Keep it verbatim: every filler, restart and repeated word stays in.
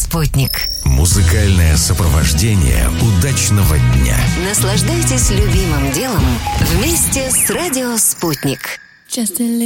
«Спутник». Музыкальное сопровождение удачного дня. Наслаждайтесь любимым делом вместе с радио «Спутник». Just a